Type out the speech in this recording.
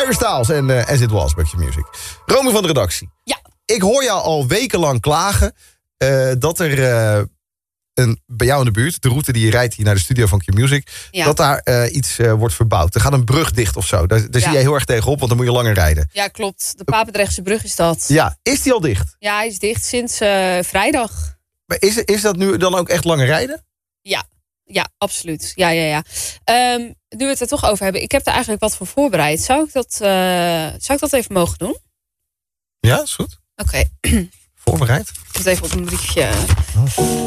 Harry Styles en As It Was bij Q-Music. Romy van de redactie. Ja. Ik hoor jou al wekenlang klagen dat er bij jou in de buurt, de route die je rijdt hier naar de studio van Q-Music, dat daar iets wordt verbouwd. Er gaat een brug dicht of zo. Daar zie jij heel erg tegenop, want dan moet je langer rijden. Ja, klopt. De Papendrechtse brug is dat. Ja, is die al dicht? Ja, hij is dicht sinds vrijdag. Maar is dat nu dan ook echt langer rijden? Ja, absoluut. Ja. Nu we het er toch over hebben, ik heb er eigenlijk wat voor voorbereid. Zou ik dat even mogen doen? Ja, is goed. Oké. Voorbereid. Ik moet even op een briefje.